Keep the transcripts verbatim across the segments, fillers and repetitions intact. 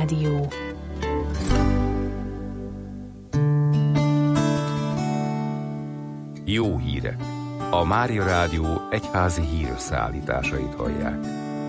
Rádió. Jó hírek. A Mária Rádió egyházi hírösszeállításait hallják.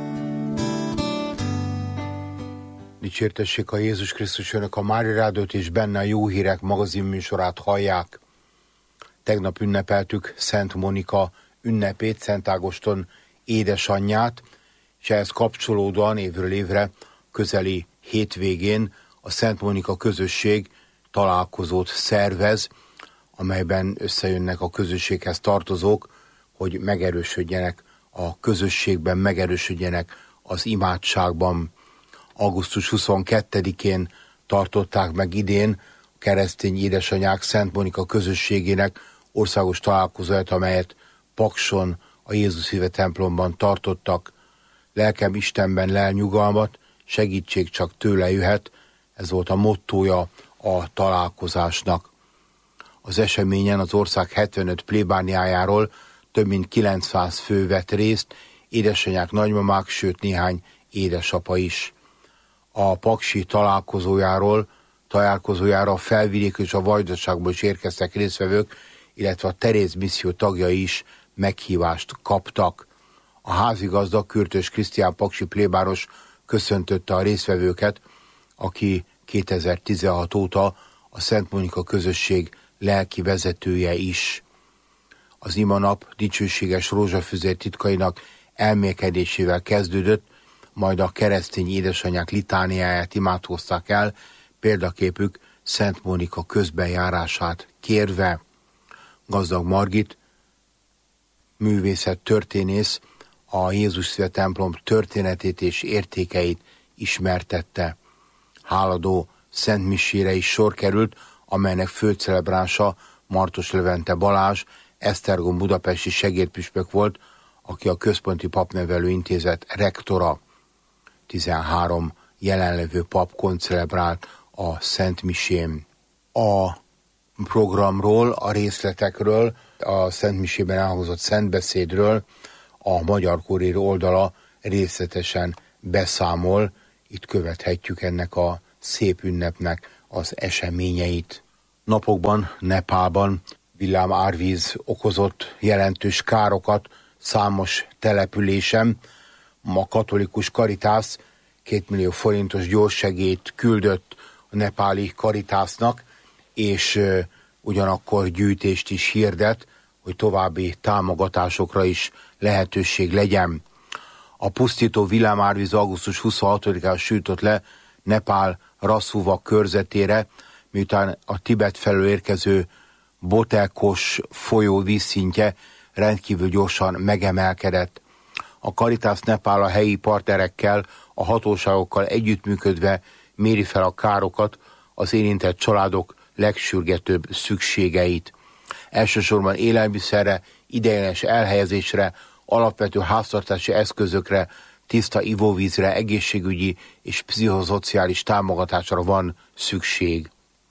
Dicsértessék a Jézus Krisztus, önök a Mária Rádiót és benne a Jó Hírek magazin műsorát hallják. Tegnap ünnepeltük Szent Monika ünnepét, Szent Ágoston édesanyját, és ehhez kapcsolódóan évről évre közeli hétvégén a Szent Monika közösség találkozót szervez, amelyben összejönnek a közösséghez tartozók, hogy megerősödjenek a közösségben, megerősödjenek az imádságban. augusztus huszonkettedikén tartották meg idén a keresztény édesanyák Szent Monika közösségének országos találkozóját, amelyet Pakson, a Jézus Szíve templomban tartottak. Lelkem Istenben lel nyugalmat, segítség csak tőle jöhet, ez volt a mottója a találkozásnak. Az eseményen az ország hetvenöt plébániájáról több mint kilencszáz fő vett részt, édesanyák, nagymamák, sőt néhány édesapa is. A paksi találkozójáról, találkozójára a felvidék és a Vajdaságból is érkeztek résztvevők, illetve a Teréz misszió tagjai is meghívást kaptak. A házigazda, Kürtös Krisztián paksi plébáros köszöntötte a résztvevőket, aki kétezer-tizenhat óta a Szent Monika közösség lelki vezetője is. Az imanap dicsőséges rózsafüzér titkainak elmélkedésével kezdődött, majd a keresztény édesanyák litániáját imádkozták el, példaképük Szent Monika közbenjárását kérve. Gazdag Margit, művészet történész, a Jézus Szíve templom történetét és értékeit ismertette. Háladó Szent Misére is sor került, amelynek főcelebránsa Martos Levente Balázs, Esztergom budapesti segédpüspök volt, aki a Központi Papnevelő Intézet rektora. tizenhárom jelenlevő pap koncelebrált a Szent Misén. A programról, a részletekről, a Szent Misében elhozott szentbeszédről a Magyar Kurír oldala részletesen beszámol. Itt követhetjük ennek a szép ünnepnek az eseményeit. Napokban Nepálban villám árvíz okozott jelentős károkat számos településen. A katolikus Karitász két millió forintos gyorssegélyt küldött a nepáli Karitásznak, és uh, ugyanakkor gyűjtést is hirdet, hogy további támogatásokra is lehetőség legyen. A pusztító villámárvíz augusztus huszonhatodikán sütött le Nepál Rasszúva körzetére, miután a Tibet felől érkező Botekos folyó vízszintje rendkívül gyorsan megemelkedett. A Karitász Nepál a helyi partnerekkel, a hatóságokkal együttműködve méri fel a károkat, az érintett családok legsürgetőbb szükségeit. Elsősorban élelmiszerre, ideiglenes elhelyezésre, alapvető háztartási eszközökre, tiszta ivóvízre, egészségügyi és pszichoszociális támogatásra van szükség.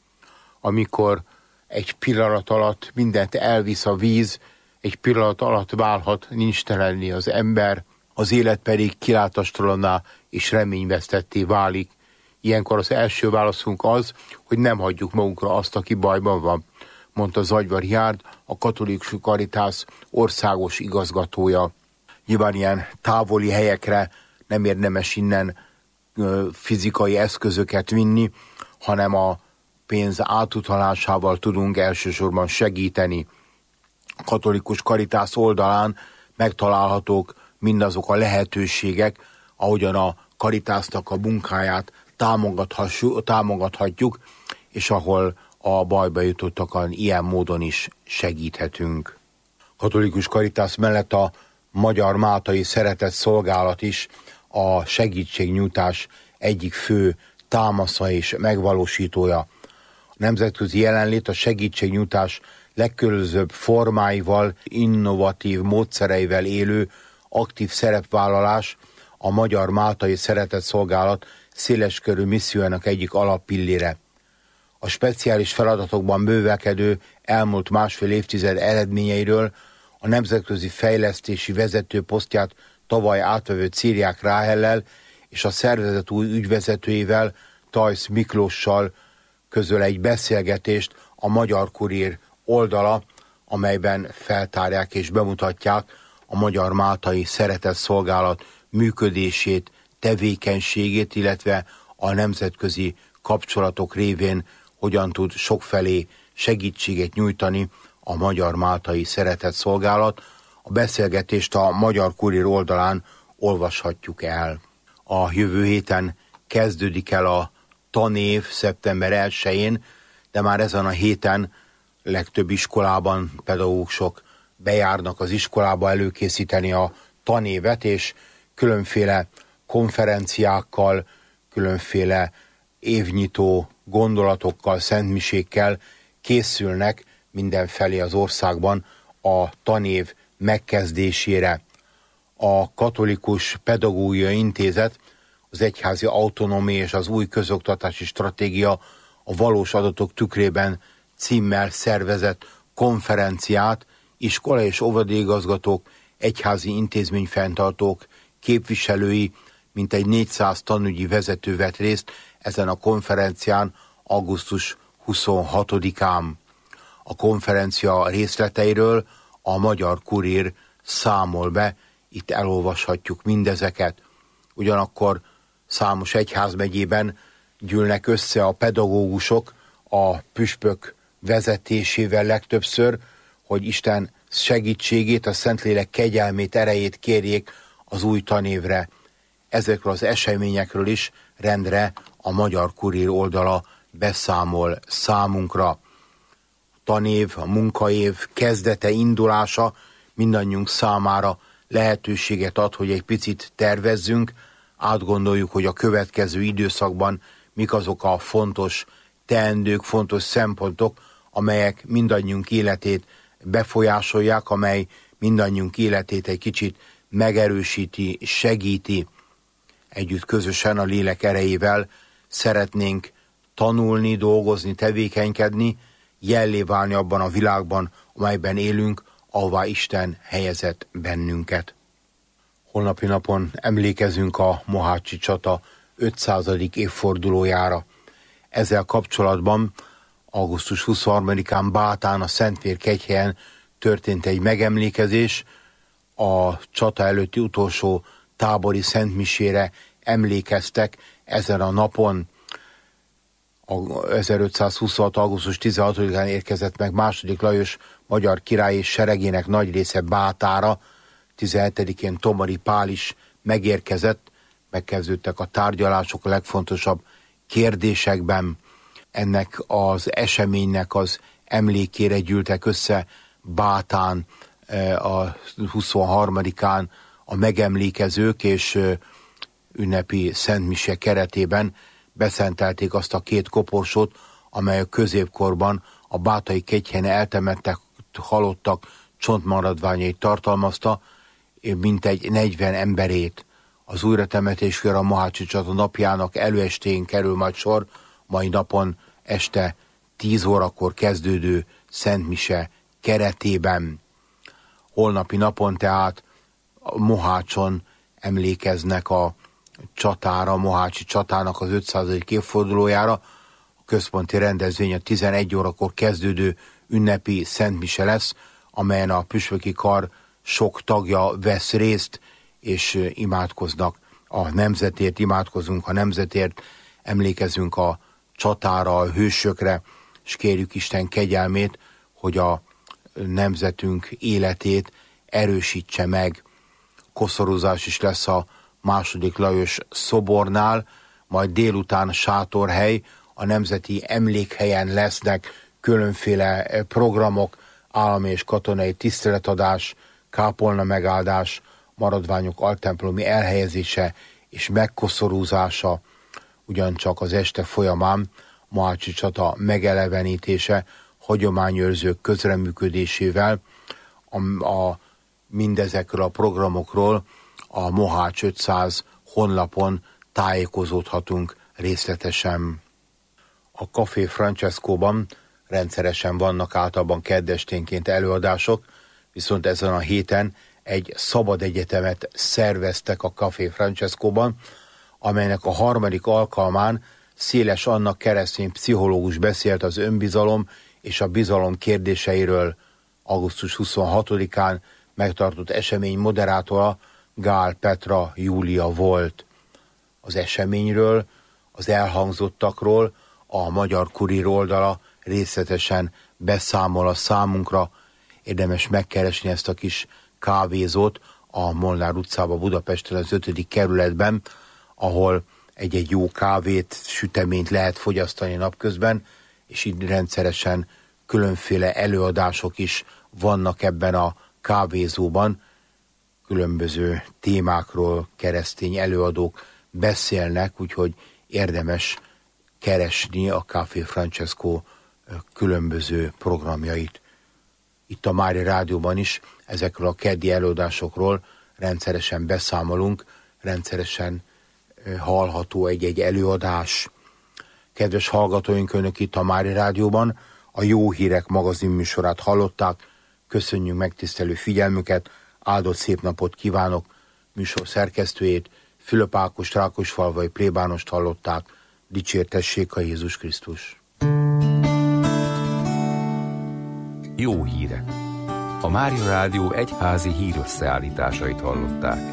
Amikor egy pillanat alatt mindent elvisz a víz, egy pillanat alatt válhat nincs telenni az ember, az élet pedig kilátástalanná és reményvesztetté válik. Ilyenkor az első válaszunk az, hogy nem hagyjuk magunkra azt, aki bajban van, mondta Zagyvar Járd, a Katolikus Karitász országos igazgatója. Nyilván ilyen távoli helyekre nem érdemes innen ö, fizikai eszközöket vinni, hanem a pénz átutalásával tudunk elsősorban segíteni. A Katolikus Karitász oldalán megtalálhatók mindazok a lehetőségek, ahogyan a Karitásznak a munkáját támogathatjuk, és ahol a bajba jutottakon ilyen módon is segíthetünk. Katolikus Karitász mellett a Magyar Máltai Szeretett Szolgálat is a segítségnyújtás egyik fő támasza és megvalósítója. A nemzetközi jelenlét a segítségnyújtás legkülönbözőbb formáival, innovatív módszereivel élő aktív szerepvállalás a Magyar Máltai Szeretett Szolgálat széleskörű missziójának egyik alappillére. A speciális feladatokban bővelkedő elmúlt másfél évtized eredményeiről a nemzetközi fejlesztési vezető posztját tavaly átvevő Círiák Ráhellel és a szervezet új ügyvezetőjével, Tajsz Miklóssal közöl egy beszélgetést a Magyar Kurír oldala, amelyben feltárják és bemutatják a Magyar Máltai Szeretetszolgálat működését, tevékenységét, illetve a nemzetközi kapcsolatok révén hogyan tud sokfelé segítséget nyújtani a Magyar Máltai Szeretetszolgálat. A beszélgetést a Magyar Kurír oldalán olvashatjuk el. A jövő héten kezdődik el a tanév szeptember elsején, de már ezen a héten legtöbb iskolában pedagógusok bejárnak az iskolába előkészíteni a tanévet, és különféle konferenciákkal, különféle évnyitó gondolatokkal, szentmisékkel készülnek mindenfelé az országban a tanév megkezdésére. A Katolikus Pedagógiai Intézet, az Egyházi Autonómia és az Új Közoktatási Stratégia a valós adatok tükrében címmel szervezett konferenciát iskola és óvodaigazgatók, egyházi intézményfenntartók, képviselői, mintegy négyszáz tanügyi vezető vett részt ezen a konferencián augusztus huszonhatodikán. A konferencia részleteiről a Magyar Kurír számol be, itt elolvashatjuk mindezeket. Ugyanakkor számos egyházmegyében gyűlnek össze a pedagógusok a püspök vezetésével legtöbbször, hogy Isten segítségét, a Szentlélek kegyelmét, erejét kérjék az új tanévre. Ezekről az eseményekről is rendre a Magyar Kurír oldala beszámol számunkra. A tanév, a munkaév kezdete, indulása mindannyiunk számára lehetőséget ad, hogy egy picit tervezzünk, átgondoljuk, hogy a következő időszakban mik azok a fontos teendők, fontos szempontok, amelyek mindannyiunk életét befolyásolják, amely mindannyiunk életét egy kicsit megerősíti, segíti. Együtt közösen a lélek erejével szeretnénk tanulni, dolgozni, tevékenykedni, jellé válni abban a világban, amelyben élünk, ahová Isten helyezett bennünket. Holnapi napon emlékezünk a mohácsi csata ötszázadik évfordulójára. Ezzel kapcsolatban augusztus huszonharmadikán Bátán, a Szentvér kegyhelyen történt egy megemlékezés. A csata előtti utolsó tábori szentmisére emlékeztek ezen a napon. A ezerötszázhuszonhat. augusztus tizenhatodikán érkezett meg második Lajos magyar király és seregének nagy része Bátára. tizenhetedikén Tomari Pál is megérkezett, megkezdődtek a tárgyalások a legfontosabb kérdésekben. Ennek az eseménynek az emlékére gyűltek össze Bátán a huszonharmadikán a megemlékezők, és ünnepi szentmise keretében beszentelték azt a két koporsót, amely a középkorban a bátai kegyhelyen eltemettek halottak csontmaradványait tartalmazta, mintegy negyven emberét. Az újratemetéskor a mohácsi csata napjának előestén kerül majd sor, mai napon este tíz órakor kezdődő szentmise keretében. Holnapi napon tehát a Mohácson emlékeznek a csatára, a mohácsi csatának az ötszázadik évfordulójára. A központi rendezvény a tizenegy órakor kezdődő ünnepi szentmise lesz, amelyen a püspöki kar sok tagja vesz részt, és imádkoznak a nemzetért, imádkozunk a nemzetért, emlékezünk a csatára, a hősökre, és kérjük Isten kegyelmét, hogy a nemzetünk életét erősítse meg. Koszorúzás is lesz a második Lajos szobornál, majd délután sátorhely, a nemzeti emlékhelyen lesznek különféle programok, állami és katonai tiszteletadás, kápolna megáldás, maradványok altemplomi elhelyezése és megkoszorúzása, ugyancsak az este folyamán mohácsi csata megelevenítése hagyományőrzők közreműködésével. A, a, mindezekről a programokról a Mohács ötszáz honlapon tájékozódhatunk részletesen. A Café Francescóban rendszeresen vannak általában keddesténként előadások, viszont ezen a héten egy szabad egyetemet szerveztek a Café Francescóban, amelynek a harmadik alkalmán Széles Anna keresztény pszichológus beszélt az önbizalom és a bizalom kérdéseiről. augusztus huszonhatodikán megtartott esemény moderátora Gál Petra Júlia volt. Az eseményről, az elhangzottakról a Magyar Kurír oldala részletesen beszámol a számunkra. Érdemes megkeresni ezt a kis kávézót a Molnár utcában, Budapesten, az ötödik kerületben, ahol egy-egy jó kávét, süteményt lehet fogyasztani napközben, és így rendszeresen különféle előadások is vannak ebben a kávézóban. Különböző témákról keresztény előadók beszélnek, úgyhogy érdemes keresni a Café Francesco különböző programjait. Itt a Mária Rádióban is ezekről a keddi előadásokról rendszeresen beszámolunk, rendszeresen hallható egy-egy előadás. Kedves hallgatóink, önök itt a Mária Rádióban a Jó Hírek magazin műsorát hallották. Köszönjük megtisztelő figyelmüket, áldott szép napot kívánok. Műsor szerkesztőjét, Fülöp Ákost, Rákosfalvai plébánost hallották. Dicsértessék a Jézus Krisztus! Jó hírek! A Mária Rádió egyházi hírösszeállításait hallották.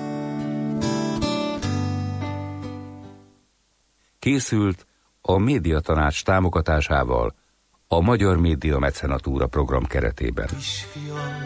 Készült a Médiatanács támogatásával a Magyar Média Mecenatúra program keretében.